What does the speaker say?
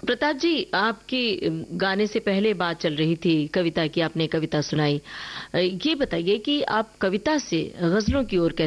प्रताप जी, आपकी गाने से पहले बात चल रही थी कविता की, आपने कविता सुनाई। ये बताइए कि आप कविता से गजलों की ओर कैसे